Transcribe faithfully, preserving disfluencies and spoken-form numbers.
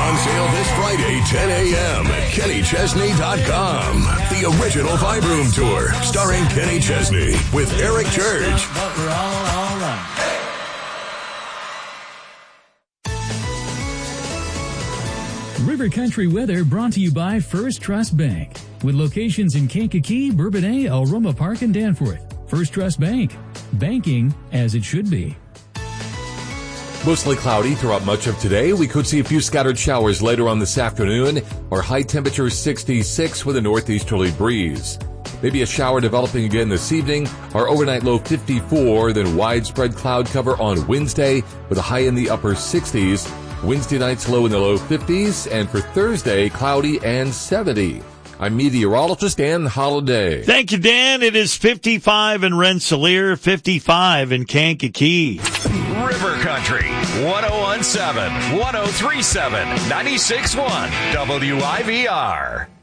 On sale this Friday, ten a.m. at Kenny Chesney dot com. The original Vibe Room Tour, starring Kenny Chesney with Eric Church. But we're all all right. River Country weather brought to you by First Trust Bank. With locations in Kankakee, Bourbonnais, Alroma Park, and Danforth. First Trust Bank. Banking as it should be. Mostly cloudy throughout much of today. We could see a few scattered showers later on this afternoon. Our high temperature sixty-six with a northeasterly breeze. Maybe a shower developing again this evening. Our overnight low fifty-four, then widespread cloud cover on Wednesday with a high in the upper sixties. Wednesday night's low in the low fifties, and for Thursday, cloudy and seventy. I'm meteorologist Dan Holliday. Thank you, Dan. It is fifty-five in Rensselaer, fifty-five in Kankakee. River Country, one oh one point seven, one oh three point seven, ninety-six point one, W I V R.